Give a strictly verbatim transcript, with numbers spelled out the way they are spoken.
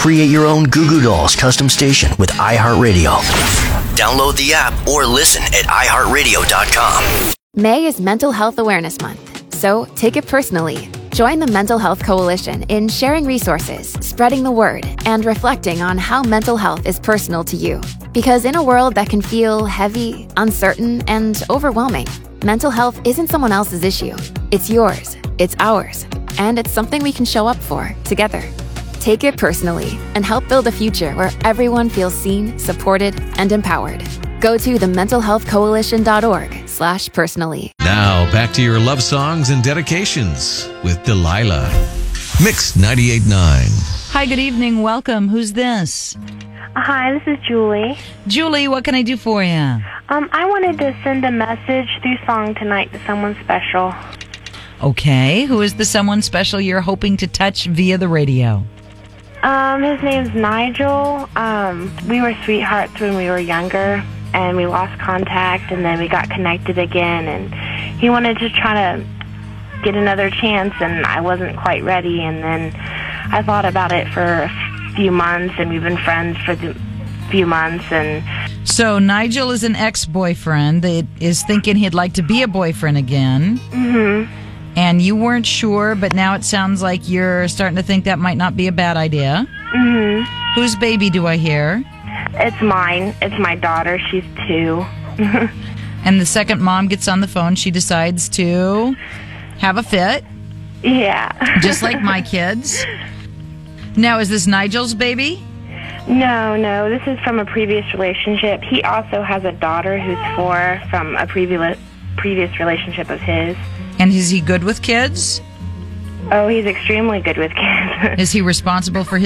Create your own Goo Goo Dolls custom station with iHeartRadio. Download the app or listen at i heart radio dot com. May is Mental Health Awareness Month, so take it personally. Join the Mental Health Coalition in sharing resources, spreading the word, and reflecting on how mental health is personal to you. Because in a world that can feel heavy, uncertain, and overwhelming, mental health isn't someone else's issue. It's yours, it's ours, and it's something we can show up for together. Take it personally and help build a future where everyone feels seen, supported, and empowered. Go to the mental health coalition dot org slash personally. Now, back to your love songs and dedications with Delilah. Mix ninety-eight point nine. Hi, good evening. Welcome. Who's this? Hi, this is Julie. Julie, what can I do for you? Um, I wanted to send a message through song tonight to someone special. Okay. Who is the someone special you're hoping to touch via the radio? Um, his name's Nigel. Um, we were sweethearts when we were younger, and we lost contact, and then we got connected again, and he wanted to try to get another chance, and I wasn't quite ready, and then I thought about it for a few months, and we've been friends for a few months, and... So Nigel is an ex-boyfriend that is thinking he'd like to be a boyfriend again. Mm-hmm. And you weren't sure, but now it sounds like you're starting to think that might not be a bad idea. Mm-hmm. Whose baby do I hear? It's mine. It's my daughter. She's two. And the second mom gets on the phone, she decides to have a fit. Yeah. Just like my kids. Now, is this Nigel's baby? No, no. This is from a previous relationship. He also has a daughter who's four from a previous previous relationship of his. And is he good with kids? Oh, he's extremely good with kids. Is he responsible for his